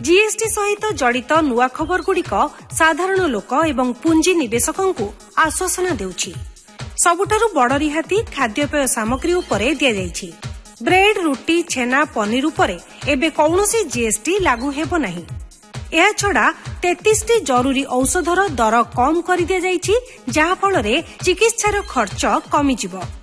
GST सहित जड़ित नुआ खबर गुड़िक साधारण लोक एवं पुंजी निवेशकों आश्वासन देउछि। सबुठारु बड़ रिहाती खाद्यपेय सामग्री उपरे दिया जाइछि। ब्रेड, रुटी, छेना, पनीर उपरे एबे कौनसी जीएसटी लागू हेबो नाही। एहा छड़ा 33टी जरूरी औषधर दर कम कर दिया जाइछि, जहा फल रे चिकित्सार खर्च कमिजिबो।